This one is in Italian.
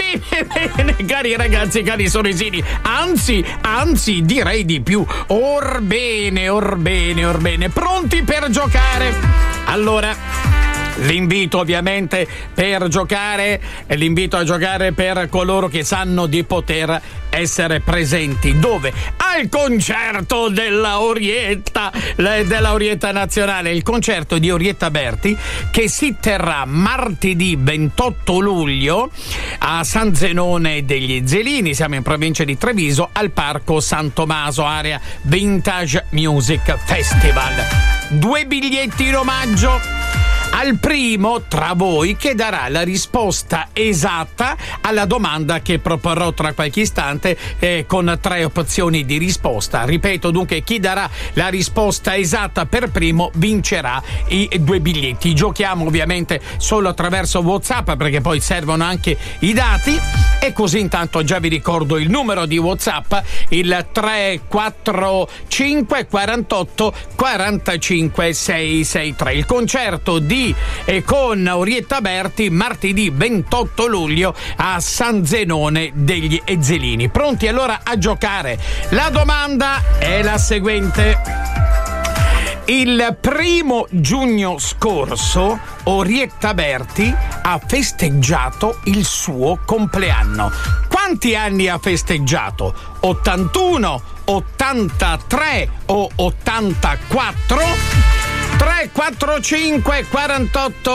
Bene, cari ragazzi, cari sorrisini, anzi, direi di più. Orbene, pronti per giocare? Allora, l'invito ovviamente per giocare, l'invito a giocare per coloro che sanno di poter essere presenti. Dove? Al concerto della Orietta Nazionale, il concerto di Orietta Berti che si terrà martedì 28 luglio a San Zenone degli Zelini, siamo in provincia di Treviso, al Parco San Tommaso, area Vintage Music Festival. 2 biglietti in omaggio al primo tra voi che darà la risposta esatta alla domanda che proporrò tra qualche istante, con 3 opzioni di risposta. Ripeto dunque, chi darà la risposta esatta per primo vincerà i 2 biglietti. Giochiamo ovviamente solo attraverso WhatsApp, perché poi servono anche i dati, e così intanto già vi ricordo il numero di WhatsApp, il 345 48 45 663. Il concerto e con Orietta Berti martedì 28 luglio a San Zenone degli Zelini. Pronti allora a giocare? La domanda è la seguente: il 1 giugno scorso Orietta Berti ha festeggiato il suo compleanno. Quanti anni ha festeggiato? 81, 83 o 84? 345 48